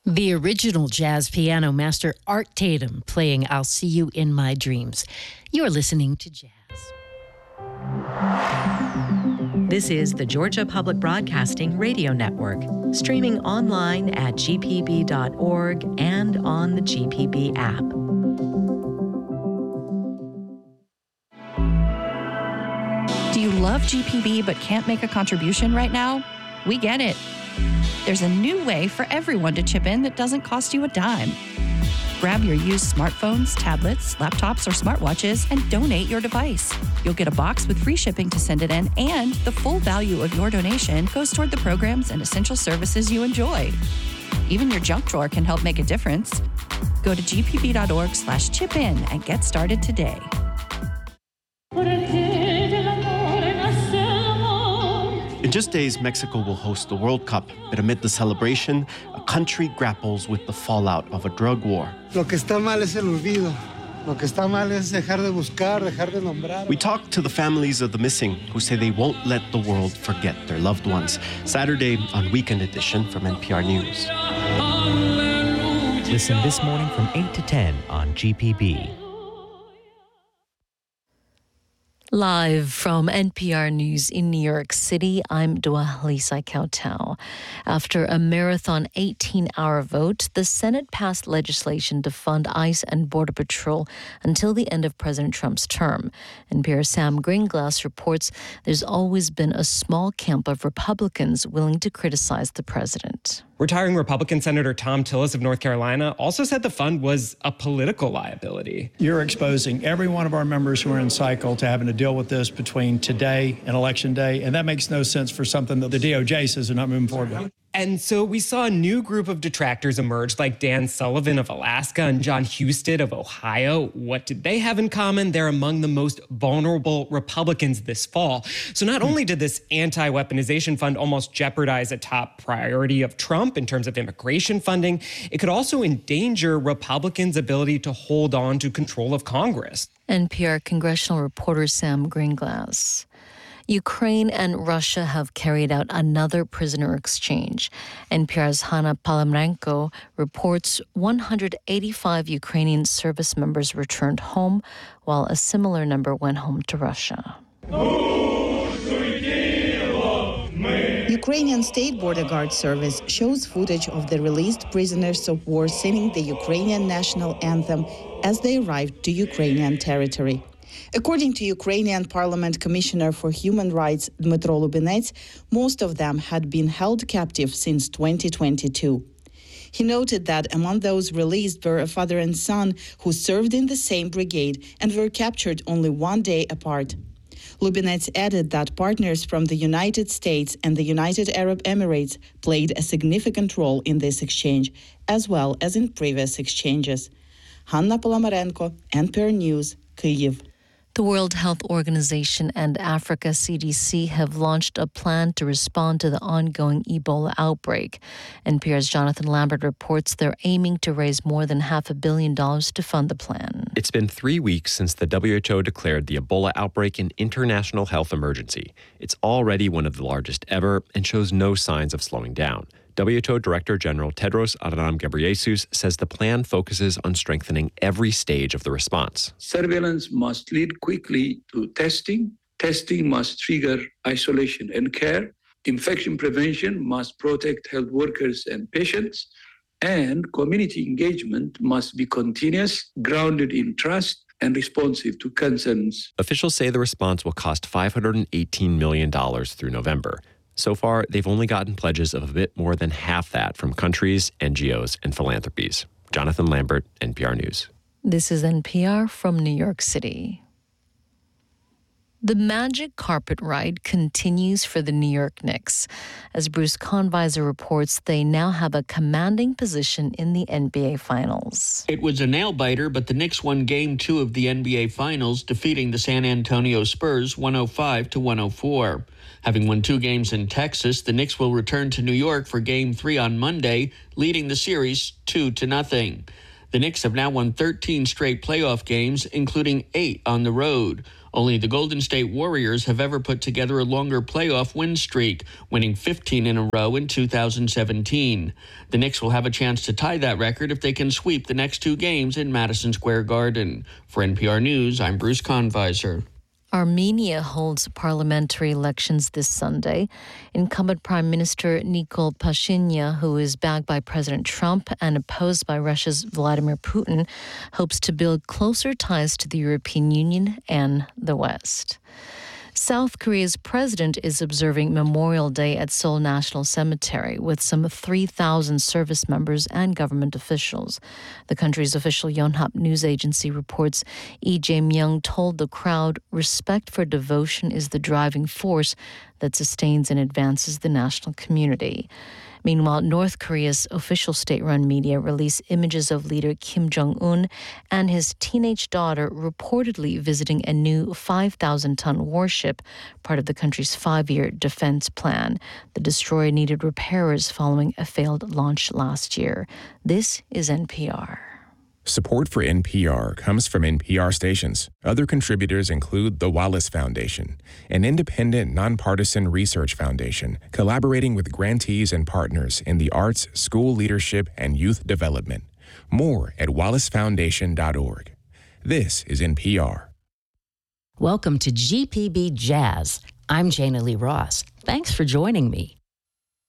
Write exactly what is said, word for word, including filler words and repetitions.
The original jazz piano master Art Tatum playing I'll See You in My Dreams. You're listening to Jazz. This is the Georgia Public Broadcasting Radio Network, streaming online at g p b dot org and on the G P B app. Do you love G P B but can't make a contribution right now? We get it. There's a new way for everyone to chip in that doesn't cost you a dime. Grab your used smartphones, tablets, laptops, or smartwatches and donate your device. You'll get a box with free shipping to send it in, and the full value of your donation goes toward the programs and essential services you enjoy. Even your junk drawer can help make a difference. Go to g p b dot org slash chip in and get started today. In just days, Mexico will host the World Cup, but amid the celebration, a country grapples with the fallout of a drug war. Lo que está mal es el olvido. Lo que está mal es dejar de buscar, dejar de nombrar. We talked to the families of the missing, who say they won't let the world forget their loved ones. Saturday on Weekend Edition from N P R News. Listen this morning from eight to ten on G P B. Live from N P R News in New York City, I'm Dua Lisa Kautal. After a marathon eighteen-hour vote, the Senate passed legislation to fund ICE and Border Patrol until the end of President Trump's term. N P R's Sam Greenglass reports there's always been a small camp of Republicans willing to criticize the president. Retiring Republican Senator Thom Tillis of North Carolina also said the fund was a political liability. You're exposing every one of our members who are in cycle to having to deal with this between today and Election Day, and that makes no sense for something that the D O J says they're not moving forward with. And so we saw a new group of detractors emerge, like Dan Sullivan of Alaska and John Husted of Ohio. What did they have in common? They're among the most vulnerable Republicans this fall. So not only did this anti-weaponization fund almost jeopardize a top priority of Trump in terms of immigration funding, it could also endanger Republicans' ability to hold on to control of Congress. N P R congressional reporter Sam Greenglass. Ukraine and Russia have carried out another prisoner exchange. N P R's Hanna Palamarenko reports one hundred eighty-five Ukrainian service members returned home, while a similar number went home to Russia. Ukrainian State Border Guard Service shows footage of the released prisoners of war singing the Ukrainian national anthem as they arrived to Ukrainian territory. According to Ukrainian Parliament Commissioner for Human Rights Dmytro Lubinets, most of them had been held captive since twenty twenty-two. He noted that among those released were a father and son who served in the same brigade and were captured only one day apart. Lubinets added that partners from the United States and the United Arab Emirates played a significant role in this exchange, as well as in previous exchanges. Hanna Palamarenko, N P R News, Kyiv. The World Health Organization and Africa C D C have launched a plan to respond to the ongoing Ebola outbreak. N P R's Jonathan Lambert reports they're aiming to raise more than half a billion dollars to fund the plan. It's been three weeks since the W H O declared the Ebola outbreak an international health emergency. It's already one of the largest ever and shows no signs of slowing down. W H O Director General Tedros Adhanom Ghebreyesus says the plan focuses on strengthening every stage of the response. Surveillance must lead quickly to testing. Testing must trigger isolation and care. Infection prevention must protect health workers and patients. And community engagement must be continuous, grounded in trust, and responsive to concerns. Officials say the response will cost five hundred eighteen million dollars through November. So far, they've only gotten pledges of a bit more than half that from countries, N G Os, and philanthropies. Jonathan Lambert, N P R News. This is N P R from New York City. The magic carpet ride continues for the New York Knicks. As Bruce Convisor reports, they now have a commanding position in the N B A Finals. It was a nail-biter, but the Knicks won Game two of the N B A Finals, defeating the San Antonio Spurs one oh five to one oh four. Having won two games in Texas, the Knicks will return to New York for Game three on Monday, leading the series two to nothing. The Knicks have now won thirteen straight playoff games, including eight on the road. Only the Golden State Warriors have ever put together a longer playoff win streak, winning fifteen in a row in two thousand seventeen. The Knicks will have a chance to tie that record if they can sweep the next two games in Madison Square Garden. For N P R News, I'm Bruce Conviser. Armenia holds parliamentary elections this Sunday. Incumbent Prime Minister Nikol Pashinyan, who is backed by President Trump and opposed by Russia's Vladimir Putin, hopes to build closer ties to the European Union and the West. South Korea's president is observing Memorial Day at Seoul National Cemetery with some three thousand service members and government officials. The country's official Yonhap news agency reports Lee Jae-myung told the crowd respect for devotion is the driving force that sustains and advances the national community. Meanwhile, North Korea's official state-run media released images of leader Kim Jong-un and his teenage daughter reportedly visiting a new five thousand ton warship, part of the country's five-year defense plan. The destroyer needed repairers following a failed launch last year. This is N P R. Support for N P R comes from N P R stations. Other contributors include the Wallace Foundation, an independent, nonpartisan research foundation collaborating with grantees and partners in the arts, school leadership, and youth development. More at wallace foundation dot org. This is N P R. Welcome to G P B Jazz. I'm Jana Lee Ross. Thanks for joining me.